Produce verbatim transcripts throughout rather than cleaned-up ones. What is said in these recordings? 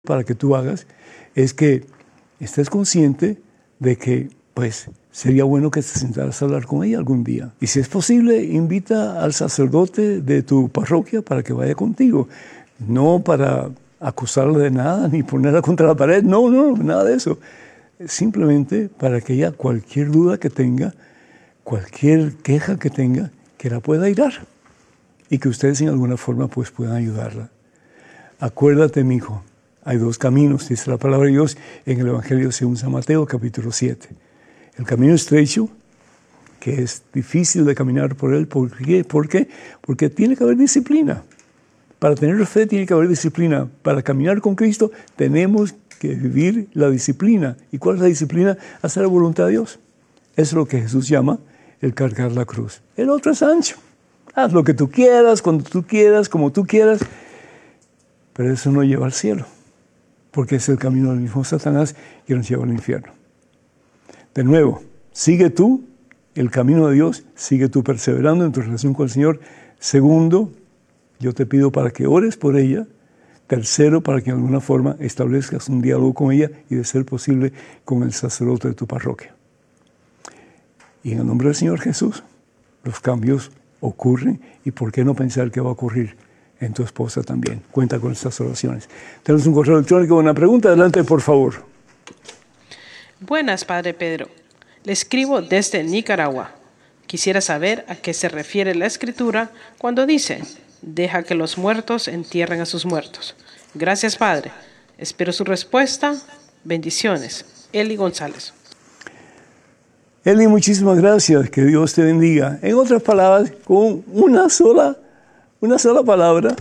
para que tú hagas es que estés consciente de que, pues, sería bueno que te sentaras a hablar con ella algún día. Y si es posible, invita al sacerdote de tu parroquia para que vaya contigo. No para acusarla de nada, ni ponerla contra la pared. No, no, nada de eso. Simplemente para que ella, cualquier duda que tenga, cualquier queja que tenga, que la pueda airar. Y que ustedes en alguna forma, pues, puedan ayudarla. Acuérdate, mi hijo. Hay dos caminos, dice la palabra de Dios en el Evangelio según San Mateo, capítulo siete. El camino estrecho, que es difícil de caminar por él. ¿Por qué? ¿Por qué? Porque tiene que haber disciplina. Para tener fe tiene que haber disciplina. Para caminar con Cristo tenemos que vivir la disciplina. ¿Y cuál es la disciplina? Hacer la voluntad de Dios. Eso es lo que Jesús llama el cargar la cruz. El otro es ancho. Haz lo que tú quieras, cuando tú quieras, como tú quieras. Pero eso no lleva al cielo. Porque es el camino del mismo Satanás que nos lleva al infierno. De nuevo, sigue tú el camino de Dios, sigue tú perseverando en tu relación con el Señor. Segundo, yo te pido para que ores por ella. Tercero, para que de alguna forma establezcas un diálogo con ella y, de ser posible, con el sacerdote de tu parroquia. Y en el nombre del Señor Jesús, los cambios ocurren. ¿Y por qué no pensar que va a ocurrir en tu esposa también? Cuenta con estas oraciones. Tenemos un correo electrónico, una pregunta. Adelante, por favor. Buenas, Padre Pedro. Le escribo desde Nicaragua. Quisiera saber a qué se refiere la Escritura cuando dice: deja que los muertos entierren a sus muertos. Gracias, Padre. Espero su respuesta. Bendiciones. Eli González. Eli, muchísimas gracias. Que Dios te bendiga. En otras palabras, con una sola Una sola palabra,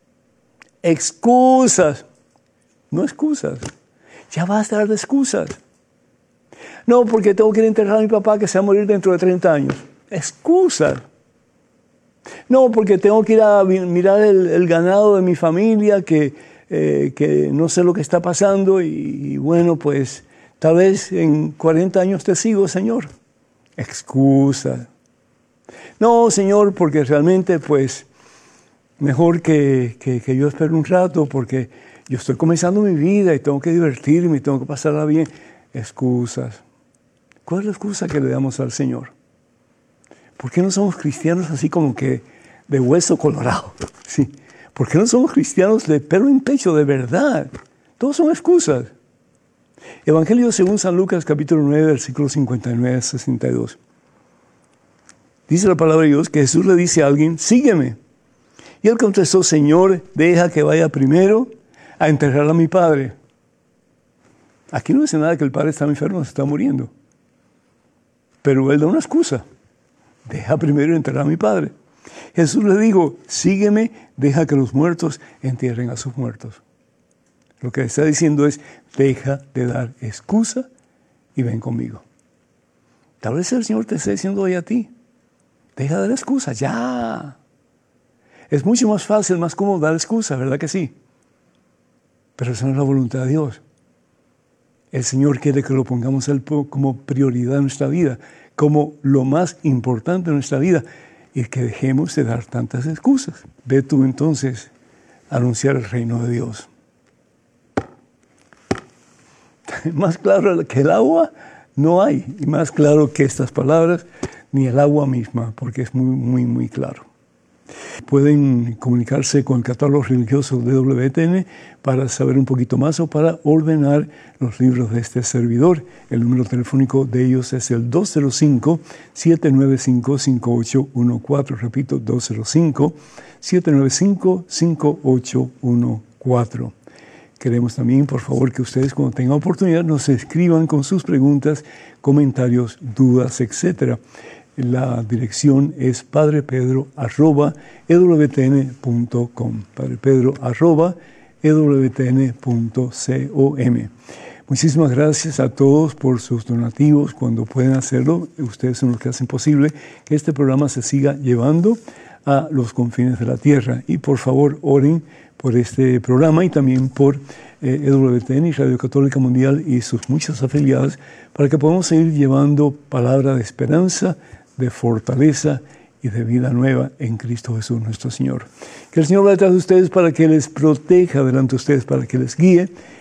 excusas. No excusas. Ya basta de dar de excusas. No, porque tengo que ir a enterrar a mi papá que se va a morir dentro de treinta años. Excusas. No, porque tengo que ir a mirar el, el ganado de mi familia, que, eh, que no sé lo que está pasando y, y bueno, pues tal vez en cuarenta años te sigo, Señor. Excusas. No, Señor, porque realmente pues mejor que, que, que yo espere un rato porque yo estoy comenzando mi vida y tengo que divertirme y tengo que pasarla bien. Excusas. ¿Cuál es la excusa que le damos al Señor? ¿Por qué no somos cristianos así como que de hueso colorado? ¿Sí? ¿Por qué no somos cristianos de pelo en pecho, de verdad? Todos son excusas. Evangelio según San Lucas, capítulo nueve, versículo cincuenta y nueve a sesenta y dos. Dice la palabra de Dios que Jesús le dice a alguien: sígueme. Y él contestó: Señor, deja que vaya primero a enterrar a mi padre. Aquí no dice nada que el padre está enfermo, se está muriendo. Pero él da una excusa: deja primero enterrar a mi padre. Jesús le dijo: sígueme, deja que los muertos entierren a sus muertos. Lo que está diciendo es: deja de dar excusa y ven conmigo. Tal vez el Señor te esté diciendo hoy a ti: deja de dar excusa, ya. Es mucho más fácil, más cómodo dar excusa, ¿verdad que sí? Pero esa no es la voluntad de Dios. El Señor quiere que lo pongamos a Él como prioridad en nuestra vida, como lo más importante en nuestra vida, y que dejemos de dar tantas excusas. Ve tú entonces a anunciar el reino de Dios. Más claro que el agua no hay, y más claro que estas palabras, ni el agua misma, porque es muy, muy, muy claro. Pueden comunicarse con el catálogo religioso de W T N para saber un poquito más o para ordenar los libros de este servidor. El número telefónico de ellos es el dos cero cinco, siete nueve cinco, cinco ocho uno cuatro. Repito, dos cero cinco, siete nueve cinco, cinco ocho uno cuatro. Queremos también, por favor, que ustedes, cuando tengan oportunidad, nos escriban con sus preguntas, comentarios, dudas, etcétera. La dirección es padrepedro arroba e w t n punto com. padrepedro arroba e w t n punto com. Muchísimas gracias a todos por sus donativos. Cuando pueden hacerlo, ustedes son los que hacen posible que este programa se siga llevando a los confines de la tierra. Y por favor, oren por este programa y también por eh, E W T N y Radio Católica Mundial y sus muchas afiliadas, para que podamos seguir llevando palabra de esperanza, de fortaleza y de vida nueva en Cristo Jesús nuestro Señor. Que el Señor vaya detrás de ustedes para que les proteja delante de ustedes, para que les guíe